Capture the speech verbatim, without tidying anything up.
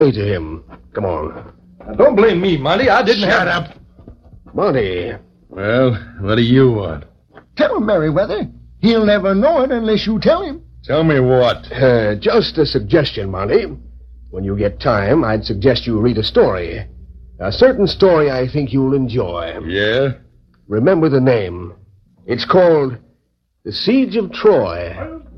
Say to him. Come on. Now, don't blame me, Monty. I didn't Shut have... up. Monty. Well, what do you want? Tell him, Merriweather. He'll never know it unless you tell him. Tell me what? Uh, just a suggestion, Monty. When you get time, I'd suggest you read a story. A certain story I think you'll enjoy. Yeah? Remember the name. It's called The Siege of Troy.